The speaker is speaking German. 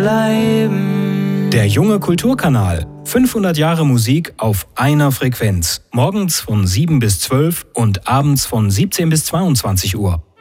bleiben. Der junge Kulturkanal. 500 Jahre Musik auf einer Frequenz. Morgens von 7 bis 12 und abends von 17 bis 22 Uhr.